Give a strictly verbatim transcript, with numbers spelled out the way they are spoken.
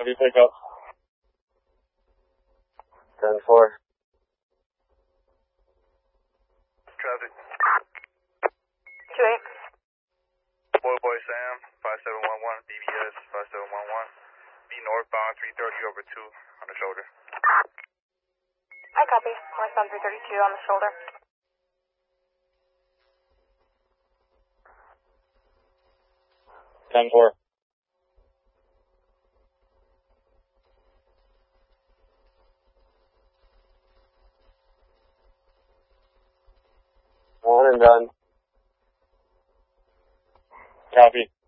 Heavy pickup. ten four. Traffic. two eight. Boy Boy Sam, five seven one one, B B S, five seven one one. Be northbound, three thirty over two on the shoulder. I copy. Northbound three thirty-two on the shoulder. ten four. One and done. Copy.